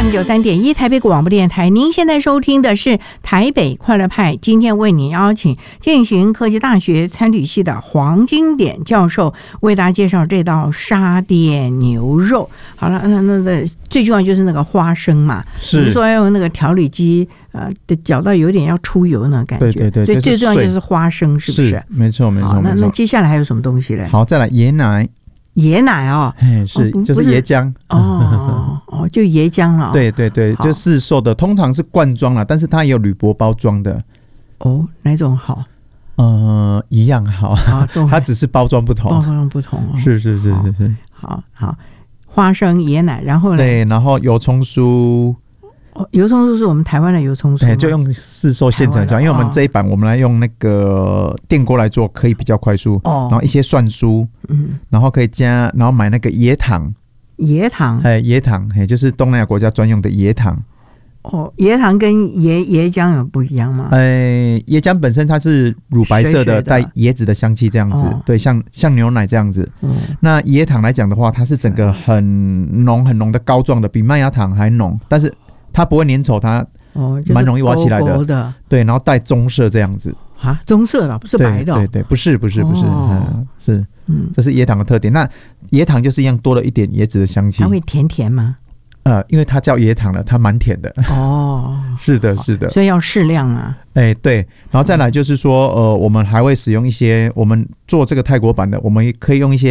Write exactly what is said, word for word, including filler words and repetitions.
M 九三点一台北广播电台，您现在收听的是台北快乐派。今天为您邀请建行科技大学餐旅系的黄金典教授为大家介绍这道沙甸牛肉。好了，那那那最重要就是那个花生嘛， 是你说要用那个调理机呃搅到有点要出油那种感觉， 对对对， 所以最重要就是花生，是不是？ 是没错没错。 那那接下来还有什么东西嘞？ 好，再来椰奶。 椰奶哦， 是就是椰浆哦哦，就椰浆了。 对对对，就市售的，通常是罐装啦，但是它也有铝箔包装的。 哦，哪种好？ 呃，一样好，它只是包装不同， 包装不同。 是是是是是， 好好，花生椰奶，然后呢？ 对，然后油葱酥。 油葱酥是我们台湾的油葱酥， 对，就用市售现成的，因为我们这一版我们来用那个电锅来做，可以比较快速。哦，然后一些蒜酥，嗯，然后可以加，然后买那个椰糖， 椰糖， 哎，椰糖，哎，就是东南亚国家专用的椰糖。 哦，椰糖跟椰椰浆有不一样吗？ 哎，椰浆本身它是乳白色的，带椰子的香气这样子，哦、对，像像牛奶这样子。嗯，那椰糖来讲的话，它是整个很浓很浓的膏状的，比麦芽糖还浓，但是它不会粘稠，它蛮容易挖起来 的,、哦就是、勾勾的，对，然后带棕色这样子啊，棕色的不是白的、哦， 对对对，不是不是不是，哦嗯、是，嗯，这是椰糖的特点。那椰糖就是一样多了一点椰子的香气， 它会甜甜吗？ 呃，因为它叫椰糖了，它蛮甜的哦，是的是的， 所以要适量啊。 哎，对，然后再来就是说，呃，我们还会使用一些，我们做这个泰国版的，我们可以用一些